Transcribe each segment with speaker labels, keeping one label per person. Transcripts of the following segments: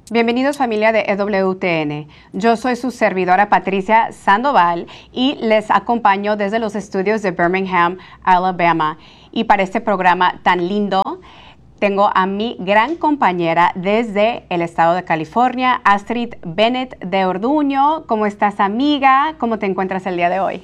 Speaker 1: Bienvenidos familia de EWTN. Yo soy su servidora Patricia Sandoval y les acompaño desde los estudios de Birmingham, Alabama. Y para este programa tan lindo, tengo a mi gran compañera desde el estado de California, Astrid Bennett de Orduño. ¿Cómo estás, amiga? ¿Cómo te encuentras el día de hoy?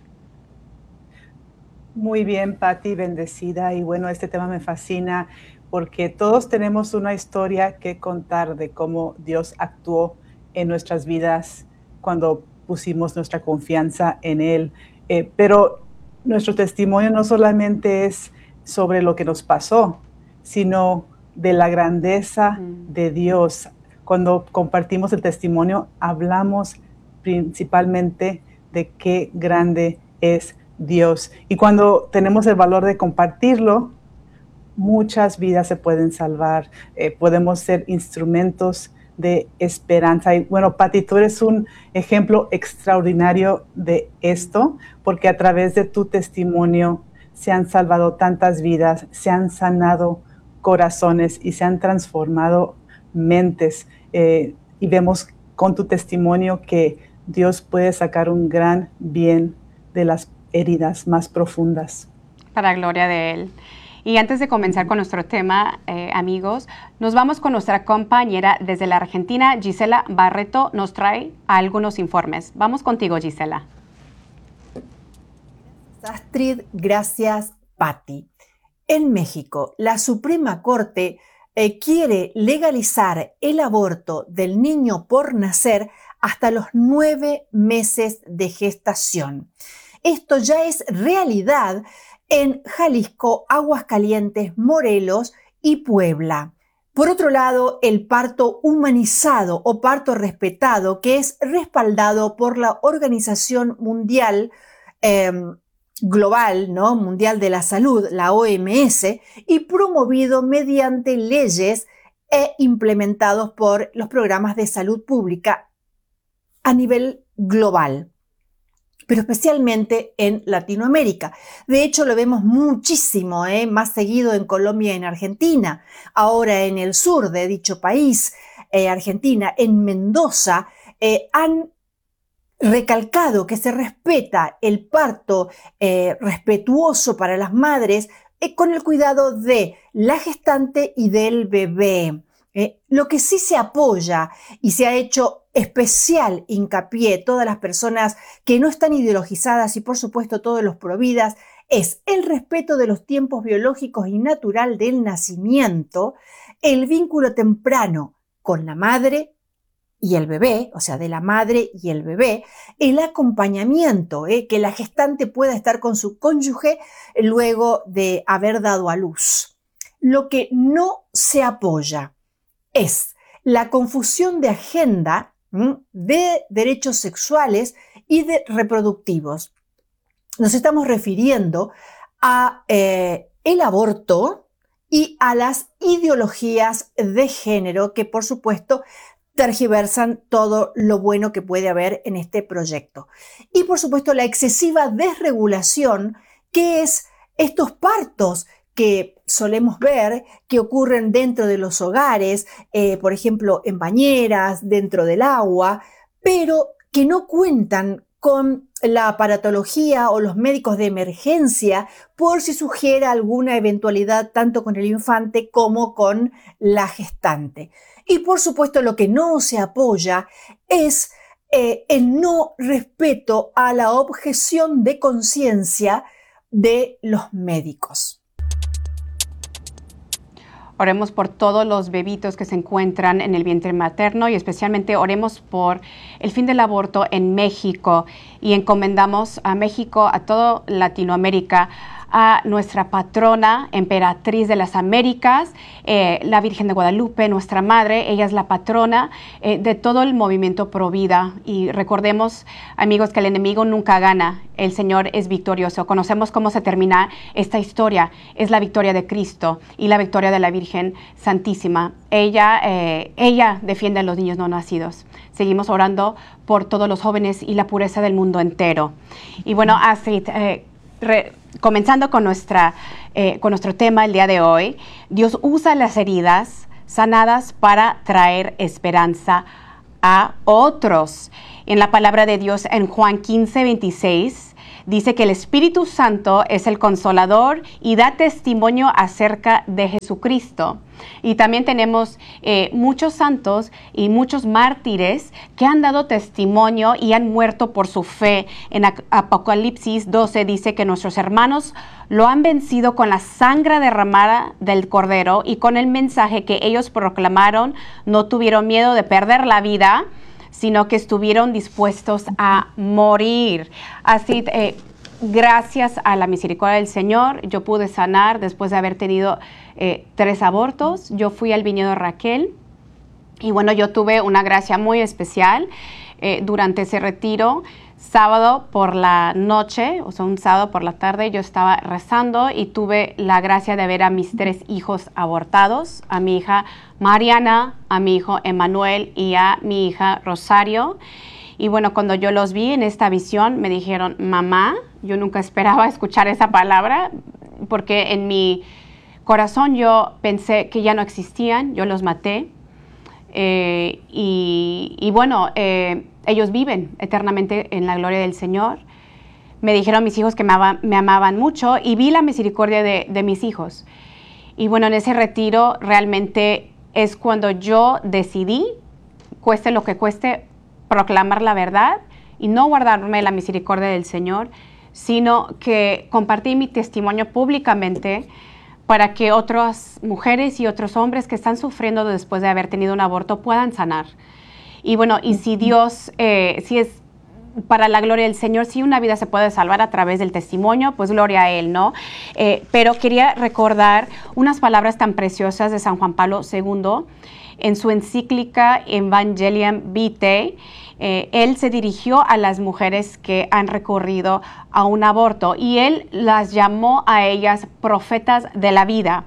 Speaker 2: Muy bien, Patti, bendecida. Y bueno, este tema me fascina porque todos tenemos una historia que contar de cómo Dios actuó en nuestras vidas cuando pusimos nuestra confianza en Él. Pero nuestro testimonio no solamente es sobre lo que nos pasó, sino de la grandeza de Dios. Cuando compartimos el testimonio, hablamos principalmente de qué grande es Dios. Y cuando tenemos el valor de compartirlo, muchas vidas se pueden salvar. Podemos ser instrumentos de esperanza. Y bueno, Patti, tú eres un ejemplo extraordinario de esto, porque a través de tu testimonio se han salvado tantas vidas, se han sanado corazones y se han transformado mentes. Y vemos con tu testimonio que Dios puede sacar un gran bien de las heridas más profundas.
Speaker 1: Para gloria de Él. Y antes de comenzar con nuestro tema, amigos, nos vamos con nuestra compañera desde la Argentina, Gisela Barreto, nos trae algunos informes. Vamos contigo, Gisela.
Speaker 3: Gracias, Astrid. Gracias, Patti. En México, la Suprema Corte quiere legalizar el aborto del niño por nacer hasta los 9 meses de gestación. Esto ya es realidad en Jalisco, Aguascalientes, Morelos y Puebla. Por otro lado, el parto humanizado o parto respetado, que es respaldado por la Organización Mundial Global, ¿no? Mundial de la Salud, la OMS, y promovido mediante leyes e implementados por los programas de salud pública a nivel global, pero especialmente en Latinoamérica. De hecho, lo vemos muchísimo, más seguido en Colombia y en Argentina. Ahora en el sur de dicho país, Argentina, en Mendoza, han recalcado que se respeta el parto respetuoso para las madres con el cuidado de la gestante y del bebé. Lo que sí se apoya y se ha hecho especial hincapié todas las personas que no están ideologizadas y por supuesto todos los providas es el respeto de los tiempos biológicos y natural del nacimiento, el vínculo temprano con la madre y el bebé, o sea, de la madre y el bebé, el acompañamiento, que la gestante pueda estar con su cónyuge luego de haber dado a luz. Lo que no se apoya es la confusión de agenda de derechos sexuales y de reproductivos. Nos estamos refiriendo a el aborto y a las ideologías de género que, por supuesto, tergiversan todo lo bueno que puede haber en este proyecto. Y, por supuesto, la excesiva desregulación que es estos partos que solemos ver que ocurren dentro de los hogares, por ejemplo, en bañeras, dentro del agua, pero que no cuentan con la aparatología o los médicos de emergencia por si sugiera alguna eventualidad tanto con el infante como con la gestante. Y por supuesto lo que no se apoya es el no respeto a la objeción de conciencia de los médicos.
Speaker 1: Oremos por todos los bebitos que se encuentran en el vientre materno y especialmente oremos por el fin del aborto en México y encomendamos a México, a toda Latinoamérica, a nuestra patrona, emperatriz de las Américas, la Virgen de Guadalupe, nuestra madre. Ella es la patrona de todo el movimiento Pro Vida. Y recordemos, amigos, que el enemigo nunca gana. El Señor es victorioso. Conocemos cómo se termina esta historia. Es la victoria de Cristo y la victoria de la Virgen Santísima. Ella defiende a los niños no nacidos. Seguimos orando por todos los jóvenes y la pureza del mundo entero. Y bueno, Astrid, comenzando con nuestro tema el día de hoy, Dios usa las heridas sanadas para traer esperanza a otros. En la palabra de Dios en Juan 15:26 dice que el Espíritu Santo es el consolador y da testimonio acerca de Jesucristo. Y también tenemos muchos santos y muchos mártires que han dado testimonio y han muerto por su fe. En Apocalipsis 12 dice que nuestros hermanos lo han vencido con la sangre derramada del Cordero y con el mensaje que ellos proclamaron. No tuvieron miedo de perder la vida, sino que estuvieron dispuestos a morir. Así, gracias a la misericordia del Señor, yo pude sanar después de haber tenido 3 abortos. Yo fui al viñedo de Raquel y bueno, yo tuve una gracia muy especial durante ese retiro. Sábado por la noche, o sea, un sábado por la tarde, yo estaba rezando y tuve la gracia de ver a mis 3 hijos abortados, a mi hija Mariana, a mi hijo Emanuel y a mi hija Rosario. Y bueno, cuando yo los vi en esta visión, me dijeron, mamá, yo nunca esperaba escuchar esa palabra, porque en mi corazón yo pensé que ya no existían, yo los maté. Y bueno, ellos viven eternamente en la gloria del Señor. Me dijeron mis hijos que me amaban mucho y vi la misericordia de mis hijos. Y bueno, en ese retiro realmente es cuando yo decidí, cueste lo que cueste, proclamar la verdad y no guardarme la misericordia del Señor, sino que compartí mi testimonio públicamente para que otras mujeres y otros hombres que están sufriendo después de haber tenido un aborto puedan sanar. Y bueno, y si Dios, si es para la gloria del Señor, si una vida se puede salvar a través del testimonio, pues gloria a Él, ¿no? Pero quería recordar unas palabras tan preciosas de San Juan Pablo II en su encíclica Evangelium Vitae. Él se dirigió a las mujeres que han recurrido a un aborto y él las llamó a ellas profetas de la vida.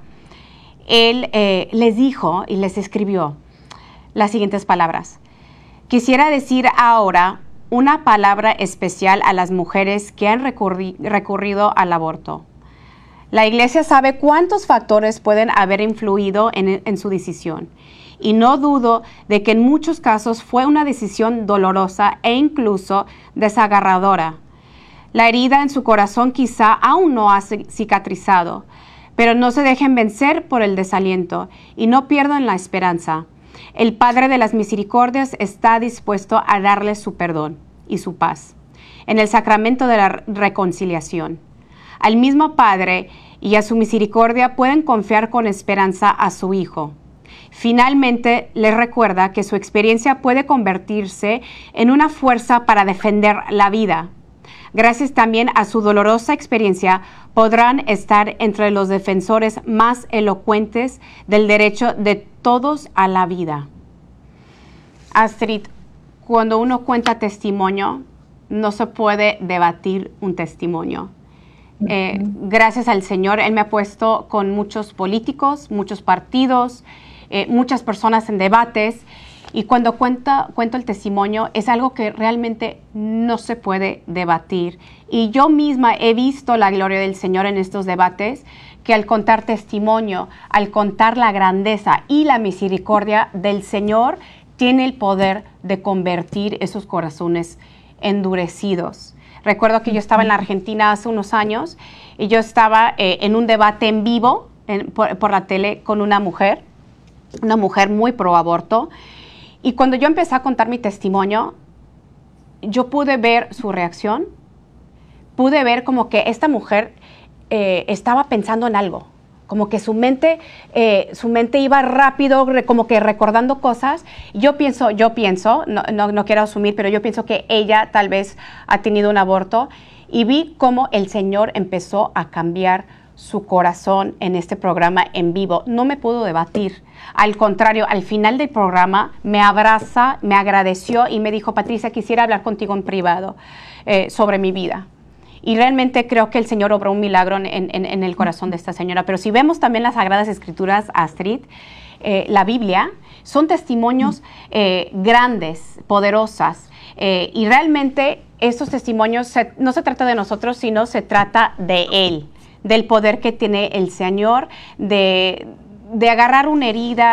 Speaker 1: Él les dijo y les escribió las siguientes palabras. Quisiera decir ahora una palabra especial a las mujeres que han recurrido al aborto. La Iglesia sabe cuántos factores pueden haber influido en su decisión. Y no dudo de que en muchos casos fue una decisión dolorosa e incluso desagarradora. La herida en su corazón quizá aún no ha cicatrizado, pero no se dejen vencer por el desaliento y no pierdan la esperanza. El Padre de las Misericordias está dispuesto a darles su perdón y su paz en el sacramento de la reconciliación. Al mismo Padre y a su misericordia pueden confiar con esperanza a su Hijo. Finalmente, les recuerda que su experiencia puede convertirse en una fuerza para defender la vida. Gracias también a su dolorosa experiencia, podrán estar entre los defensores más elocuentes del derecho de todos a la vida. Astrid, cuando uno cuenta testimonio, no se puede debatir un testimonio. Gracias al Señor, Él me ha puesto con muchos políticos, muchos partidos, muchas personas en debates, y cuando cuento el testimonio es algo que realmente no se puede debatir. Y yo misma he visto la gloria del Señor en estos debates, que al contar testimonio, al contar la grandeza y la misericordia del Señor, tiene el poder de convertir esos corazones endurecidos. Recuerdo que yo estaba en la Argentina hace unos años y yo estaba en un debate en vivo por la tele con una mujer muy pro aborto. Y cuando yo empecé a contar mi testimonio, yo pude ver su reacción, pude ver como que esta mujer estaba pensando en algo, como que su mente iba rápido, como que recordando cosas. Yo pienso, no quiero asumir, pero yo pienso que ella tal vez ha tenido un aborto, y vi cómo el Señor empezó a cambiar su corazón en este programa en vivo. No me pudo debatir. Al contrario, al final del programa me abraza, me agradeció y me dijo: Patricia, quisiera hablar contigo en privado sobre mi vida. Y realmente creo que el Señor obró un milagro en el corazón de esta señora. Pero si vemos también las Sagradas Escrituras, Astrid, la Biblia, son testimonios grandes, poderosas. Y realmente estos testimonios no se trata de nosotros, sino se trata de Él, del poder que tiene el Señor, de agarrar una herida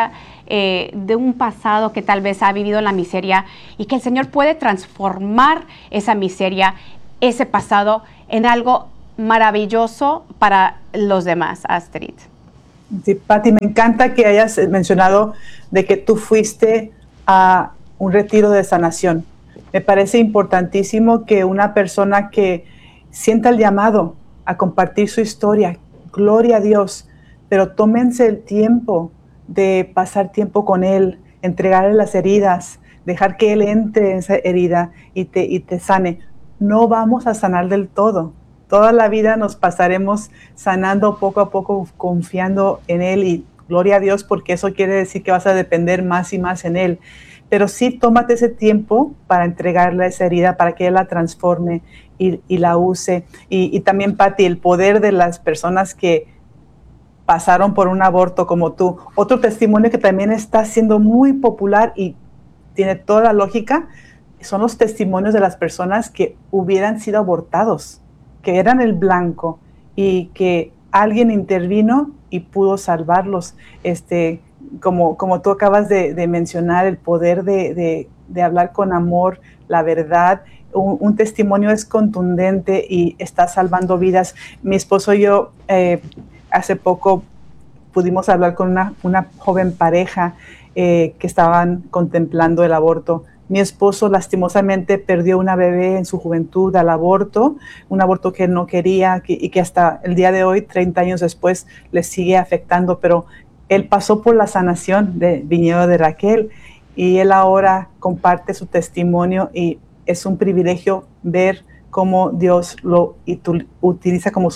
Speaker 1: de un pasado que tal vez ha vivido en la miseria y que el Señor puede transformar esa miseria, ese pasado, en algo maravilloso para los demás, Astrid.
Speaker 2: Sí, Pati, me encanta que hayas mencionado de que tú fuiste a un retiro de sanación. Me parece importantísimo que una persona que sienta el llamado a compartir su historia, gloria a Dios, pero tómense el tiempo de pasar tiempo con Él, entregarle las heridas, dejar que Él entre en esa herida y te sane. No vamos a sanar del todo. Toda la vida nos pasaremos sanando poco a poco, confiando en Él, y gloria a Dios, porque eso quiere decir que vas a depender más y más en Él. Pero sí, tómate ese tiempo para entregarle esa herida, para que Él la transforme y la use. Y también, Pati, el poder de las personas que pasaron por un aborto como tú. Otro testimonio que también está siendo muy popular y tiene toda la lógica, son los testimonios de las personas que hubieran sido abortados, que eran el blanco y que alguien intervino y pudo salvarlos. Como tú acabas de mencionar, el poder de hablar con amor, la verdad. Un testimonio es contundente y está salvando vidas. Mi esposo y yo hace poco pudimos hablar con una joven pareja que estaban contemplando el aborto. Mi esposo lastimosamente perdió una bebé en su juventud al aborto, un aborto que él no quería y que hasta el día de hoy, 30 años después, le sigue afectando, pero él pasó por la sanación de Viñedo de Raquel y él ahora comparte su testimonio, y es un privilegio ver cómo Dios lo utiliza como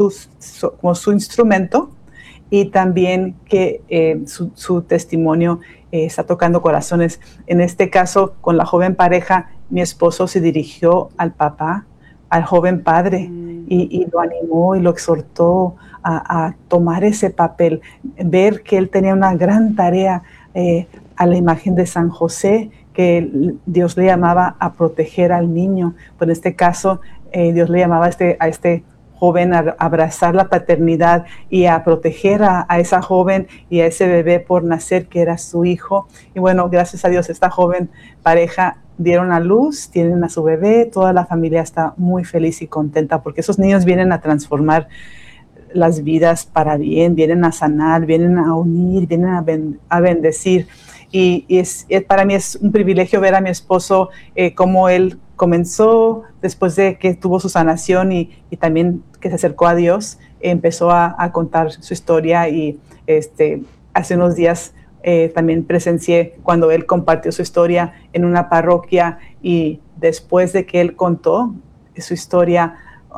Speaker 2: su instrumento, y también que su testimonio está tocando corazones. En este caso, con la joven pareja, mi esposo se dirigió al papá, al joven padre, y lo animó y lo exhortó a tomar ese papel, ver que él tenía una gran tarea a la imagen de San José, que Dios le llamaba a proteger al niño. Pues en este caso, Dios le llamaba a este joven a abrazar la paternidad y a proteger a esa joven y a ese bebé por nacer, que era su hijo. Y bueno, gracias a Dios, esta joven pareja dieron a luz, tienen a su bebé, toda la familia está muy feliz y contenta, porque esos niños vienen a transformar las vidas para bien, vienen a sanar, vienen a unir, vienen a bendecir. Y para mí es un privilegio ver a mi esposo cómo él comenzó después de que tuvo su sanación y también que se acercó a Dios, empezó a contar su historia, y hace unos días también presencié cuando él compartió su historia en una parroquia, y después de que él contó su historia,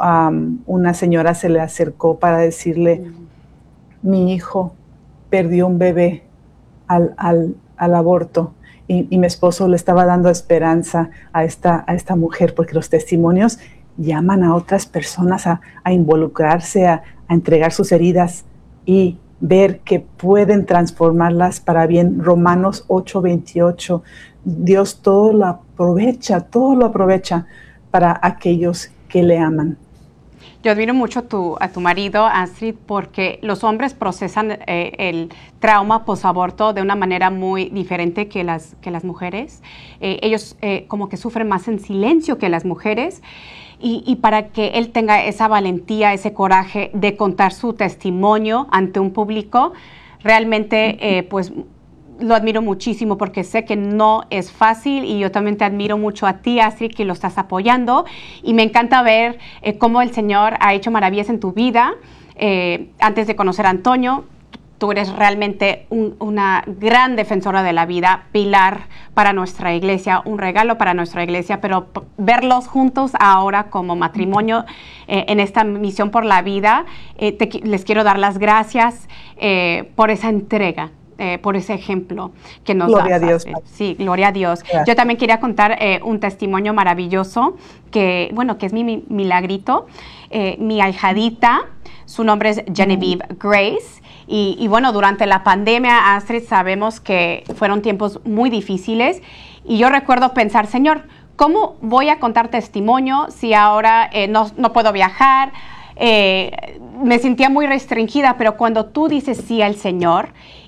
Speaker 2: una señora se le acercó para decirle: mi hijo perdió un bebé al aborto, y mi esposo le estaba dando esperanza a esta mujer, porque los testimonios llaman a otras personas a involucrarse, a entregar sus heridas y ver que pueden transformarlas para bien. Romanos 8:28, Dios todo lo aprovecha para aquellos que le aman.
Speaker 1: Yo admiro mucho a tu marido, Astrid, porque los hombres procesan el trauma posaborto de una manera muy diferente que las mujeres. Ellos como que sufren más en silencio que las mujeres. Y para que él tenga esa valentía, ese coraje de contar su testimonio ante un público, realmente pues lo admiro muchísimo, porque sé que no es fácil, y yo también te admiro mucho a ti, Astrid, que lo estás apoyando, y me encanta ver cómo el Señor ha hecho maravillas en tu vida. Antes de conocer a Antonio, tú eres realmente una gran defensora de la vida, pilar para nuestra iglesia, un regalo para nuestra iglesia, pero verlos juntos ahora como matrimonio en esta misión por la vida, les quiero dar las gracias por esa entrega. Por ese ejemplo que nos das.
Speaker 2: Gloria a Dios.
Speaker 1: Sí, gloria a Dios. Gracias. Yo también quería contar un testimonio maravilloso que es mi milagrito. Mi ahijadita, su nombre es Genevieve Grace. Y bueno, durante la pandemia, Astrid, sabemos que fueron tiempos muy difíciles. Y yo recuerdo pensar: Señor, ¿cómo voy a contar testimonio si ahora no puedo viajar? Me sentía muy restringida, pero cuando tú dices sí al Señor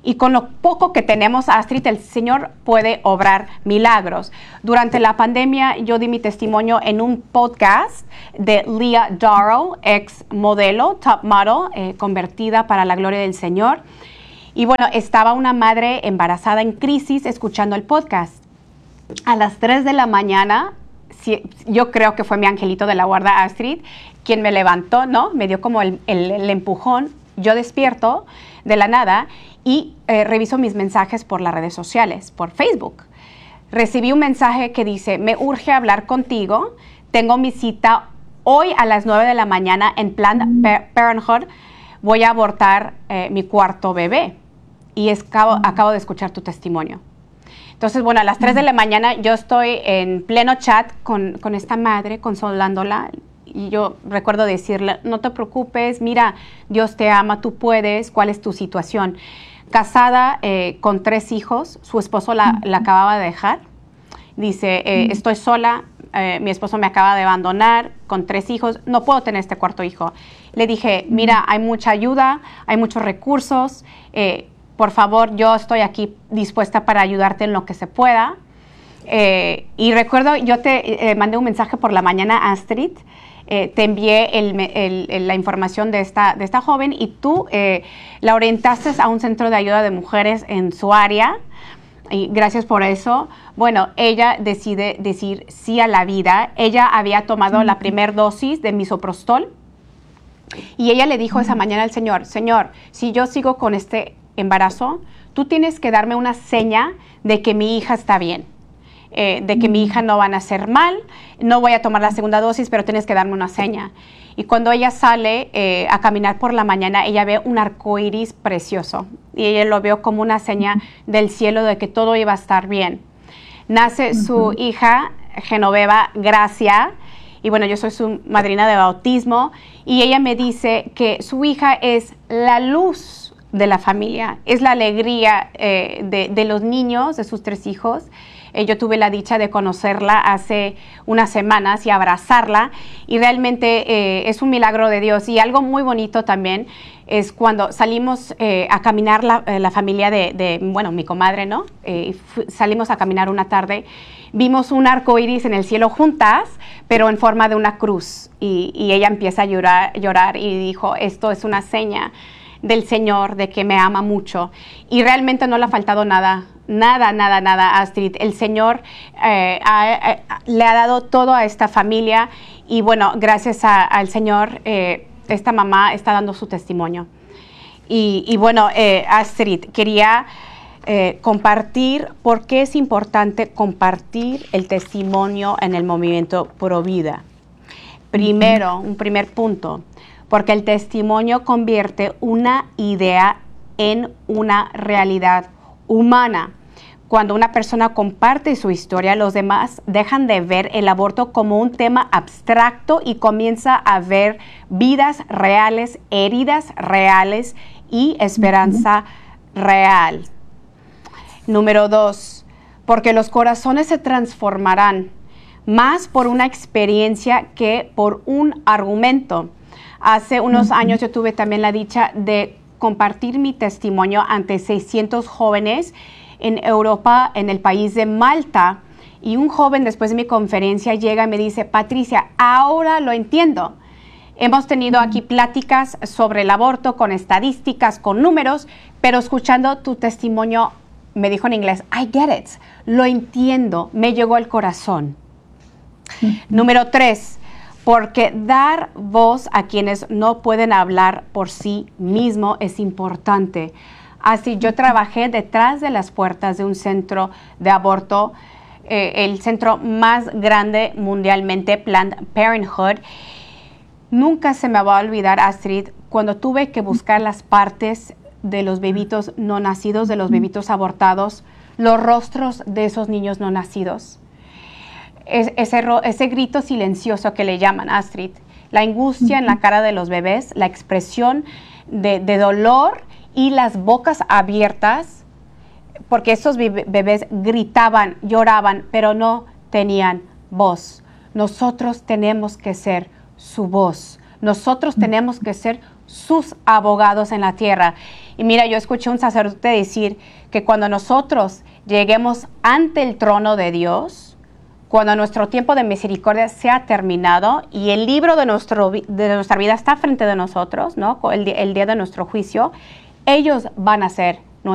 Speaker 1: Y con lo poco que tenemos, Astrid, el Señor puede obrar milagros. Durante la pandemia, yo di mi testimonio en un podcast de Leah Darrow, ex modelo, top model, convertida para la gloria del Señor. Y bueno, estaba una madre embarazada en crisis escuchando el podcast. A las 3 de la mañana, yo creo que fue mi angelito de la guarda, Astrid, quien me levantó, ¿no? Me dio como el empujón. Yo despierto de la nada y reviso mis mensajes por las redes sociales, por Facebook. Recibí un mensaje que dice, me urge hablar contigo, tengo mi cita hoy a las 9 de la mañana en Planned Parenthood, voy a abortar mi cuarto bebé y acabo de escuchar tu testimonio. Entonces, bueno, a las 3 de la mañana yo estoy en pleno chat con esta madre, consolándola. Y yo recuerdo decirle, no te preocupes, mira, Dios te ama, tú puedes, ¿cuál es tu situación? Casada con 3 hijos, su esposo la acababa de dejar. Dice, estoy sola, mi esposo me acaba de abandonar, con 3 hijos, no puedo tener este cuarto hijo. Le dije, mira, hay mucha ayuda, hay muchos recursos, por favor, yo estoy aquí dispuesta para ayudarte en lo que se pueda. Y recuerdo, yo te mandé un mensaje por la mañana, Astrid, te envié la información de esta joven y tú la orientaste a un centro de ayuda de mujeres en su área. Y gracias por eso. Bueno, ella decide decir sí a la vida. Ella había tomado la primera dosis de misoprostol y ella le dijo esa mañana al Señor, Señor, si yo sigo con este embarazo, tú tienes que darme una seña de que mi hija está bien. De que mi hija no va a nacer mal, no voy a tomar la segunda dosis, pero tienes que darme una seña. Y cuando ella sale a caminar por la mañana, ella ve un arco iris precioso y ella lo vio como una seña del cielo de que todo iba a estar bien. Nace su hija, Genoveva Gracia, y bueno, yo soy su madrina de bautismo, y ella me dice que su hija es la luz de la familia, es la alegría de los niños, de sus 3 hijos. Yo tuve la dicha de conocerla hace unas semanas y abrazarla y realmente es un milagro de Dios. Y algo muy bonito también es cuando salimos a caminar la familia de mi comadre, ¿no? Salimos a caminar una tarde, vimos un arco iris en el cielo juntas, pero en forma de una cruz. Y ella empieza a llorar y dijo, esto es una seña del Señor, de que me ama mucho. Y realmente no le ha faltado nada, Astrid. El Señor le ha dado todo a esta familia y bueno, gracias al Señor, esta mamá está dando su testimonio. Y bueno, Astrid, quería compartir por qué es importante compartir el testimonio en el movimiento Pro Vida. Primero, un primer punto, porque el testimonio convierte una idea en una realidad humana. Cuando una persona comparte su historia, los demás dejan de ver el aborto como un tema abstracto y comienza a ver vidas reales, heridas reales y esperanza real. Número 2, porque los corazones se transformarán más por una experiencia que por un argumento. Hace unos años yo tuve también la dicha de compartir mi testimonio ante 600 jóvenes en Europa, en el país de Malta. Y un joven después de mi conferencia llega y me dice, Patricia, ahora lo entiendo. Hemos tenido aquí pláticas sobre el aborto con estadísticas, con números, pero escuchando tu testimonio, me dijo en inglés, I get it, lo entiendo, me llegó al corazón. Número 3, porque dar voz a quienes no pueden hablar por sí mismo es importante. Así yo trabajé detrás de las puertas de un centro de aborto, el centro más grande mundialmente, Planned Parenthood. Nunca se me va a olvidar, Astrid, cuando tuve que buscar las partes de los bebitos no nacidos, de los bebitos abortados, los rostros de esos niños no nacidos. Ese grito silencioso que le llaman, Astrid, la angustia en la cara de los bebés, la expresión de dolor y las bocas abiertas, porque esos bebés gritaban, lloraban, pero no tenían voz. Nosotros tenemos que ser su voz. Nosotros tenemos que ser sus abogados en la tierra. Y mira, yo escuché un sacerdote decir que cuando nosotros lleguemos ante el trono de Dios, cuando nuestro tiempo de misericordia sea terminado y el libro de nuestra vida está frente de nosotros, ¿no? El día de nuestro juicio, ellos van a ser